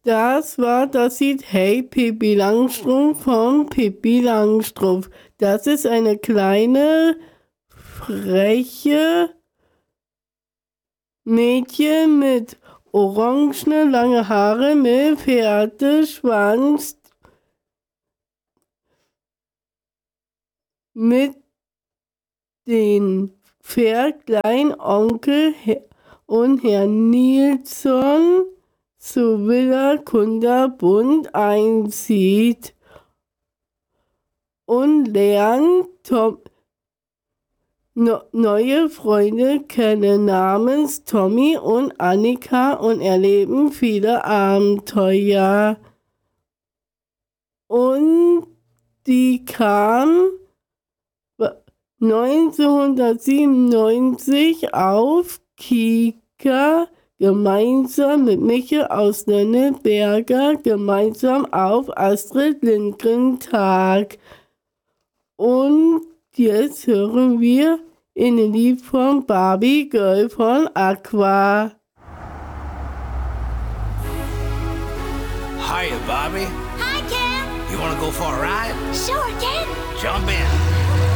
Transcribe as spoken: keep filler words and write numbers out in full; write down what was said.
Das war das Lied Hey Pippi Langstrumpf von Pippi Langstrumpf. Das ist eine kleine, freche Mädchen mit orangene lange Haare mit Pferdeschwanz, mit den Pferd Kleinonkel und Herr Nilsson zu Villa Kunterbunt einzieht und lernt Tom no, neue Freunde kennen namens Tommy und Annika und erleben viele Abenteuer. Und die kam neunzehnhundertsiebenundneunzig auf Kika gemeinsam mit Michael aus Lönneberger, gemeinsam auf Astrid Lindgren Tag. Und jetzt hören wir in den Lied von Barbie Girl von Aqua. Hiya, Bobby. Hi, Ken. You wanna go for a ride? Sure, Ken. Jump in.